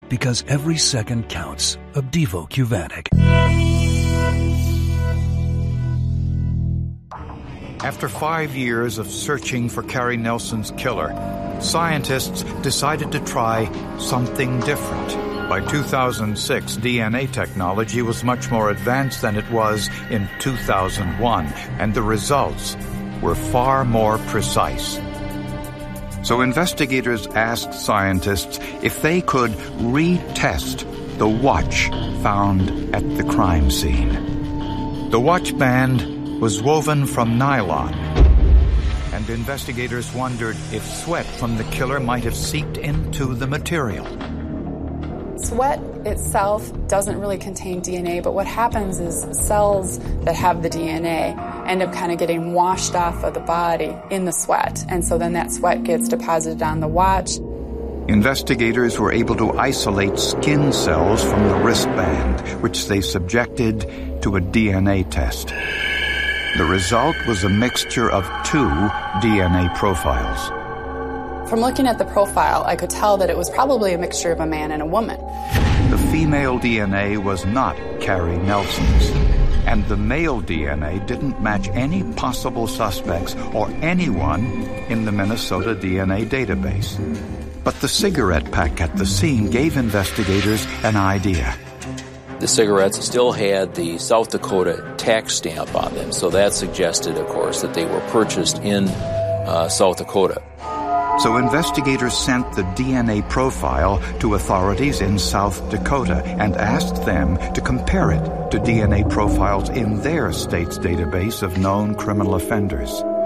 Because every second counts. Opdivo Qvantic. After 5 years of searching for Carrie Nelson's killer, scientists decided to try something different. By 2006, DNA technology was much more advanced than it was in 2001, and the results were far more precise. So investigators asked scientists if they could retest the watch found at the crime scene. The watch band was woven from nylon, and investigators wondered if sweat from the killer might have seeped into the material. Sweat itself doesn't really contain DNA, but what happens is cells that have the DNA end up kind of getting washed off of the body in the sweat, and so then that sweat gets deposited on the watch. Investigators were able to isolate skin cells from the wristband, which they subjected to a DNA test. The result was a mixture of 2 DNA profiles. From looking at the profile, I could tell that it was probably a mixture of a man and a woman. The female DNA was not Carrie Nelson's, and the male DNA didn't match any possible suspects or anyone in the Minnesota DNA database. But the cigarette pack at the scene gave investigators an idea. The cigarettes still had the South Dakota tax stamp on them, so that suggested, of course, that they were purchased in South Dakota. So investigators sent the DNA profile to authorities in South Dakota and asked them to compare it to DNA profiles in their state's database of known criminal offenders.